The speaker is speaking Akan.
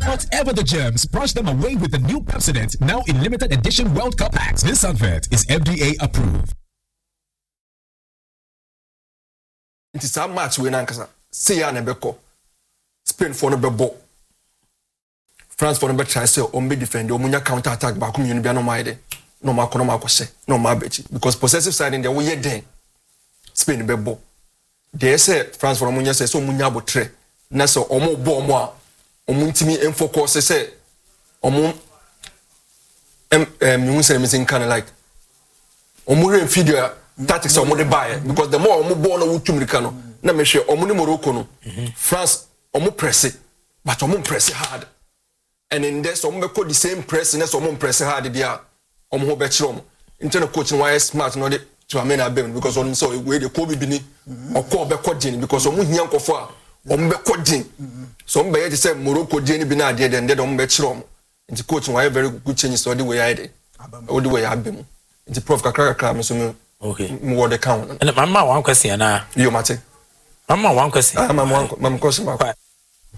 Whatever the germs, brush them away with the new Pepsodent, now in limited edition World Cup packs. This advert is FDA approved. It is a match we nankasa. See ya nebeko. Spain for no bebo. France for no be try say ombe defend omunya counter attack back mu bia no maide. No ma kono ma kwose. No ma bechi because possessive side in there we den. Spain bebo. They say France for omunya say so omunya abotre. Na so omo bo omo a omuntimi enfocus say omo you say missing kind of like omo figure tactics omo de buy because the more omo ball no wutumrika no na me hwe omo ni Morocco no France omo press it but omo press hard and in this omo be the same press na so omo press hard dia omo ho be kire omo internal coach no why smart no de to amena abem because omo so we dey ko bibi ni okọ be kodin because omo hia nkofo a omo be kodin so omo be ye say Morocco dey ni bi na ade de omo be kire omo nti coach why very good changes so the way I dey o the way abem nti prof kakra me so me okay more the count and mama one question na you mate mama one question mama question